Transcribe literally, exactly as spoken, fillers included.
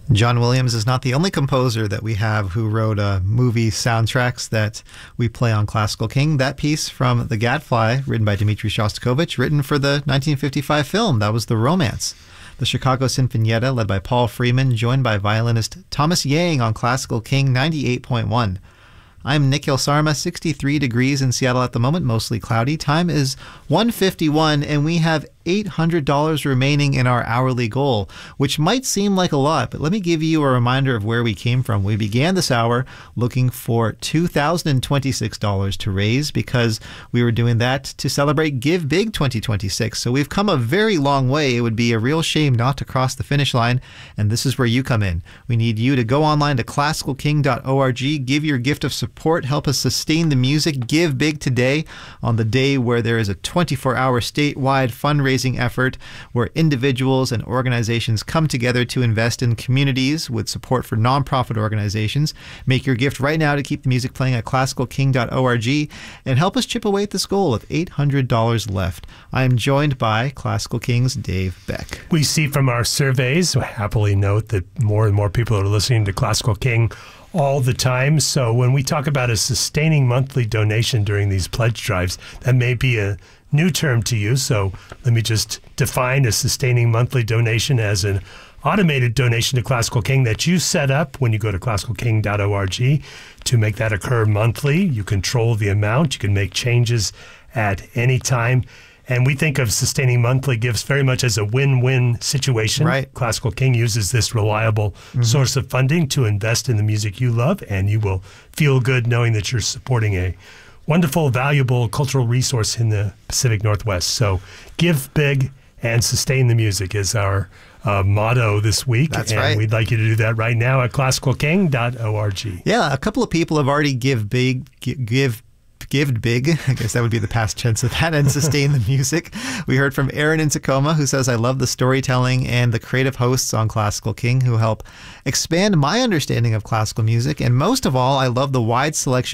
John Williams is not the only composer that we have who wrote uh, movie soundtracks that we play on Classical King. That piece from The Gadfly, written by Dmitri Shostakovich, written for the nineteen fifty-five film, that was The Romance. The Chicago Sinfonietta, led by Paul Freeman, joined by violinist Thomas Yang on Classical King ninety-eight point one. I'm Nikhil Sarma, sixty-three degrees in Seattle at the moment, mostly cloudy. Time is one fifty-one, and we have eight hundred dollars remaining in our hourly goal, which might seem like a lot, but let me give you a reminder of where we came from. We began this hour looking for two thousand twenty-six dollars to raise because we were doing that to celebrate Give Big twenty twenty-six. So we've come a very long way. It would be a real shame not to cross the finish line, and this is where you come in. We need you to go online to classical king dot org, give your gift of support, help us sustain the music. Give big today on the day where there is a twenty-four hour statewide fundraising effort where individuals and organizations come together to invest in communities with support for nonprofit organizations. Make your gift right now to keep the music playing at classical king dot org and help us chip away at this goal of eight hundred dollars left. I am joined by Classical King's Dave Beck. We see from our surveys, we happily note that more and more people are listening to Classical King all the time. So when we talk about a sustaining monthly donation during these pledge drives, that may be a new term to you. So let me just define a sustaining monthly donation as an automated donation to Classical King that you set up when you go to classical king dot org to make that occur monthly. You control the amount. You can make changes at any time. And we think of sustaining monthly gifts very much as a win-win situation. Right. Classical King uses this reliable mm-hmm. source of funding to invest in the music you love, and you will feel good knowing that you're supporting a wonderful, valuable cultural resource in the Pacific Northwest. So give big and sustain the music is our uh, motto this week. That's and right. we'd like you to do that right now at classical king dot org. Yeah, a couple of people have already give big, give Give big, I guess that would be the past tense of that, and sustain the music. We heard from Aaron in Tacoma, who says, I love the storytelling and the creative hosts on Classical King who help expand my understanding of classical music. And most of all, I love the wide selection